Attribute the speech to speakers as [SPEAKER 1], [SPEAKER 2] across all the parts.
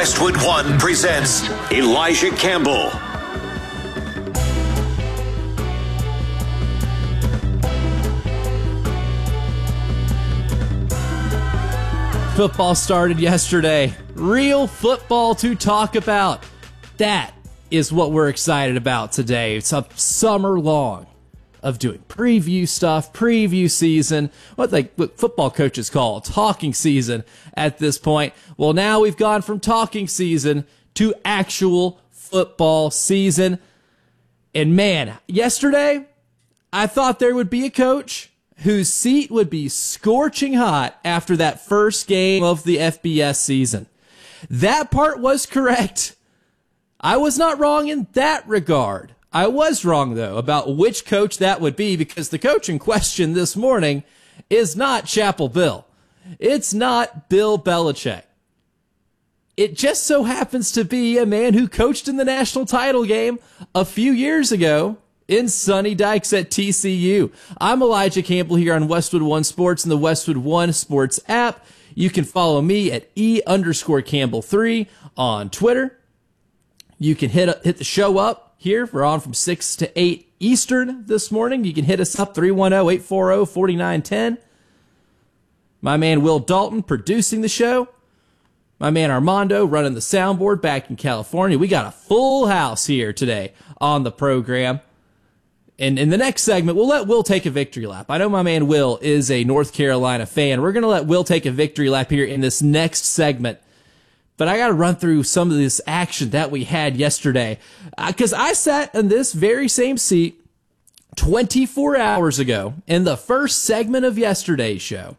[SPEAKER 1] Westwood One presents Elijah Campbell.
[SPEAKER 2] Football started yesterday. Real football to talk about. That is what we're excited about today. It's a summer long of doing preview stuff, preview season, what football coaches call talking season at this point. Well, now we've gone from talking season to actual football season. And man, yesterday, I thought there would be a coach whose seat would be scorching hot after that first game of the FBS season. That part was correct. I was not wrong in that regard. I was wrong, though, about which coach that would be, because the coach in question this morning is not Chapel Bill. It's not Bill Belichick. It just so happens to be a man who coached in the national title game a few years ago in Sonny Dykes at TCU. I'm Elijah Campbell here on Westwood One Sports and the Westwood One Sports app. You can follow me at E_Campbell3 on Twitter. You can hit the show up here. We're on from 6 to 8 Eastern this morning. You can hit us up 310-840-4910. My man Will Dalton producing the show. My man Armando running the soundboard back in California. We got a full house here today on the program. And in the next segment, we'll let Will take a victory lap. I know my man Will is a North Carolina fan. We're going to let Will take a victory lap here in this next segment. But I got to run through some of this action that we had yesterday. Because I sat in this very same seat 24 hours ago in the first segment of yesterday's show,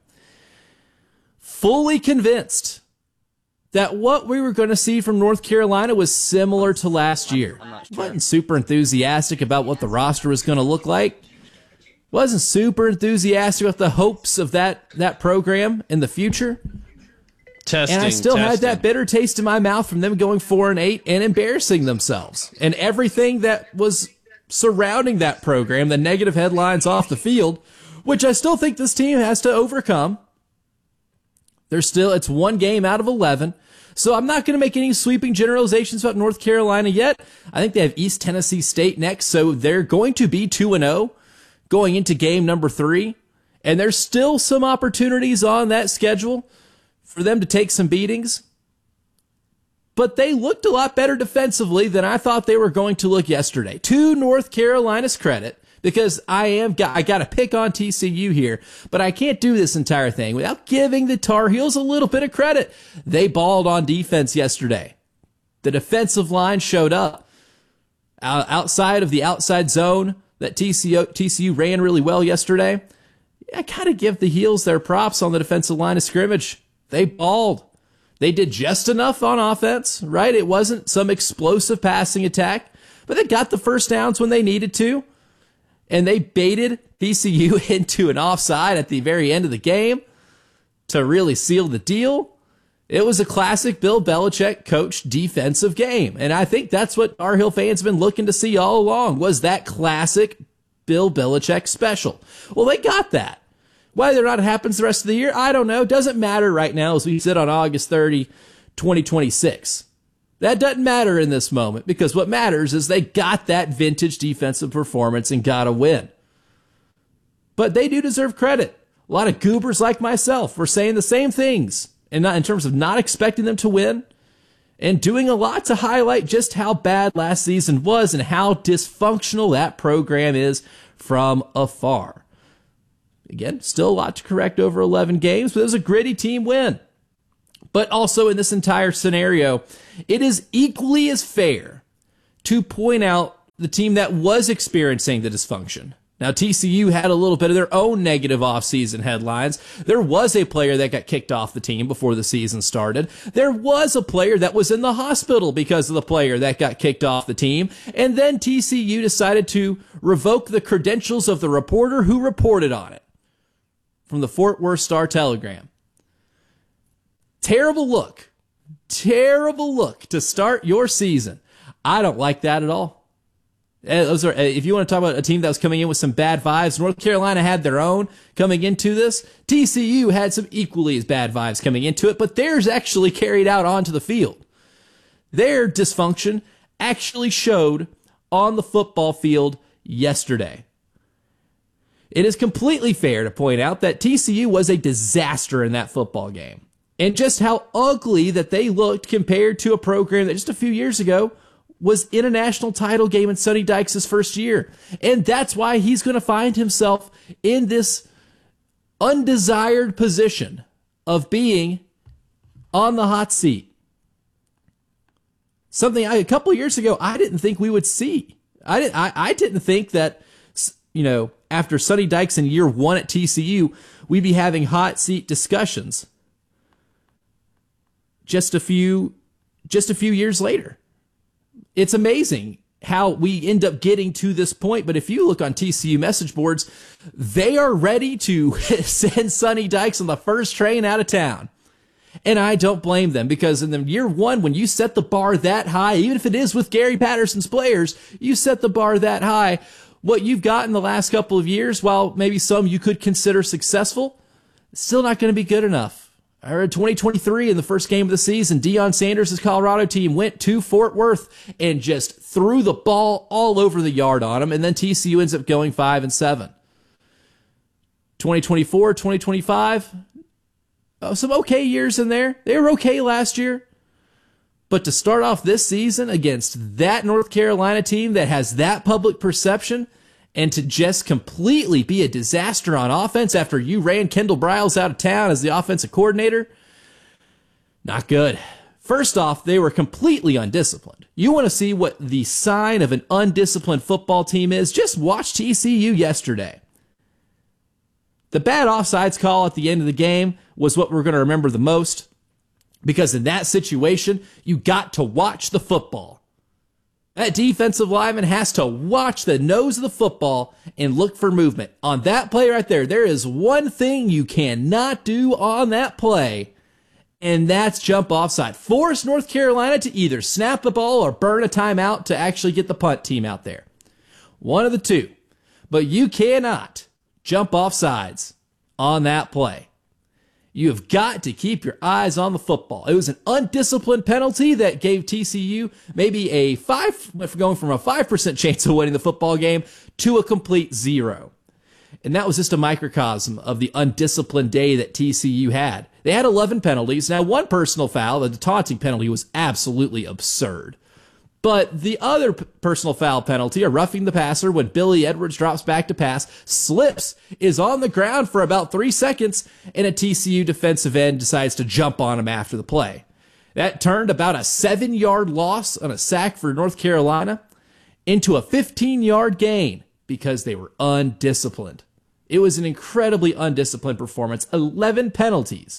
[SPEAKER 2] fully convinced that what we were going to see from North Carolina was similar to last year. Wasn't super enthusiastic about what the roster was going to look like. Wasn't super enthusiastic about the hopes of that program in the future. And I still had that bitter taste in my mouth from them going 4-8 and embarrassing themselves. And everything that was surrounding that program, the negative headlines off the field, which I still think this team has to overcome. It's one game out of 11. So I'm not going to make any sweeping generalizations about North Carolina yet. I think they have East Tennessee State next, so they're going to be 2-0 going into game number 3. And there's still some opportunities on that schedule for them to take some beatings. But they looked a lot better defensively than I thought they were going to look yesterday. To North Carolina's credit, because I got to pick on TCU here, but I can't do this entire thing without giving the Tar Heels a little bit of credit. They balled on defense yesterday. The defensive line showed up. Outside of the outside zone that TCU ran really well yesterday, I got to give the Heels their props on the defensive line of scrimmage. They balled. They did just enough on offense, right? It wasn't some explosive passing attack, but they got the first downs when they needed to. And they baited TCU into an offside at the very end of the game to really seal the deal. It was a classic Bill Belichick coached defensive game. And I think that's what our Hill fans have been looking to see all along, was that classic Bill Belichick special. Well, they got that. Whether or not it happens the rest of the year, I don't know. It doesn't matter right now as we sit on August 30, 2026. That doesn't matter in this moment, because what matters is they got that vintage defensive performance and got a win. But they do deserve credit. A lot of goobers like myself were saying the same things, and not in terms of not expecting them to win, and doing a lot to highlight just how bad last season was and how dysfunctional that program is from afar. Again, still a lot to correct over 11 games, but it was a gritty team win. But also in this entire scenario, it is equally as fair to point out the team that was experiencing the dysfunction. Now, TCU had a little bit of their own negative offseason headlines. There was a player that got kicked off the team before the season started. There was a player that was in the hospital because of the player that got kicked off the team. And then TCU decided to revoke the credentials of the reporter who reported on it from the Fort Worth Star-Telegram. Terrible look to start your season. I don't like that at all. If you want to talk about a team that was coming in with some bad vibes, North Carolina had their own coming into this. TCU had some equally as bad vibes coming into it, but theirs actually carried out onto the field. Their dysfunction actually showed on the football field yesterday. It is completely fair to point out that TCU was a disaster in that football game, and just how ugly that they looked compared to a program that just a few years ago was in a national title game in Sonny Dykes' first year. And that's why he's going to find himself in this undesired position of being on the hot seat. Something a couple years ago I didn't think we would see. I didn't think that, after Sonny Dykes in year one at TCU, we'd be having hot seat discussions just a few years later. It's amazing how we end up getting to this point. But if you look on TCU message boards, they are ready to send Sonny Dykes on the first train out of town. And I don't blame them, because in the year one, when you set the bar that high, even if it is with Gary Patterson's players, you set the bar that high. What you've got in the last couple of years, while maybe some you could consider successful, still not going to be good enough. I heard 2023 in the first game of the season, Deion Sanders' Colorado team went to Fort Worth and just threw the ball all over the yard on them, and then TCU ends up going 5-7. 2024, 2025, some okay years in there. They were okay last year. But to start off this season against that North Carolina team that has that public perception, and to just completely be a disaster on offense after you ran Kendall Briles out of town as the offensive coordinator, not good. First off, they were completely undisciplined. You want to see what the sign of an undisciplined football team is? Just watch TCU yesterday. The bad offsides call at the end of the game was what we're going to remember the most, because in that situation, you got to watch the football. That defensive lineman has to watch the nose of the football and look for movement. On that play right there, there is one thing you cannot do on that play, and that's jump offside. Force North Carolina to either snap the ball or burn a timeout to actually get the punt team out there. One of the two. But you cannot jump off sides on that play. You have got to keep your eyes on the football. It was an undisciplined penalty that gave TCU maybe going from a 5% chance of winning the football game to a complete 0. And that was just a microcosm of the undisciplined day that TCU had. They had 11 penalties. Now, one personal foul, the taunting penalty, was absolutely absurd. But the other personal foul penalty, a roughing the passer when Billy Edwards drops back to pass, slips, is on the ground for about 3 seconds, and a TCU defensive end decides to jump on him after the play. That turned about a 7-yard loss on a sack for North Carolina into a 15-yard gain because they were undisciplined. It was an incredibly undisciplined performance. 11 penalties.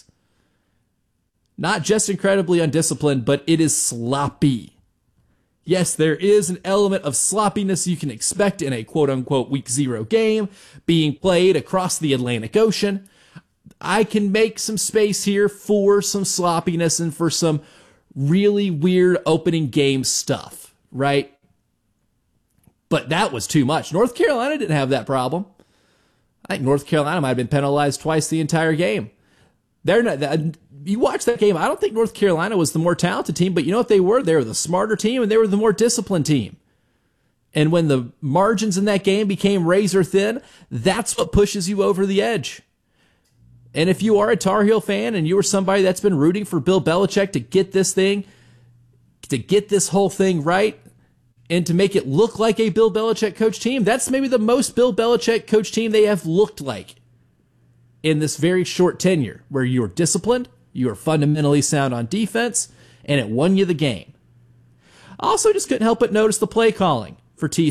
[SPEAKER 2] Not just incredibly undisciplined, but it is sloppy. Yes, there is an element of sloppiness you can expect in a quote-unquote Week 0 game being played across the Atlantic Ocean. I can make some space here for some sloppiness and for some really weird opening game stuff, right? But that was too much. North Carolina didn't have that problem. I think North Carolina might have been penalized twice the entire game. They're not. You watch that game, I don't think North Carolina was the more talented team, but you know what they were? They were the smarter team, and they were the more disciplined team. And when the margins in that game became razor thin, that's what pushes you over the edge. And if you are a Tar Heel fan and you are somebody that's been rooting for Bill Belichick to get this whole thing right, and to make it look like a Bill Belichick coach team, that's maybe the most Bill Belichick coach team they have looked like in this very short tenure, where you are disciplined, you are fundamentally sound on defense, and it won you the game. I also just couldn't help but notice the play calling for TCU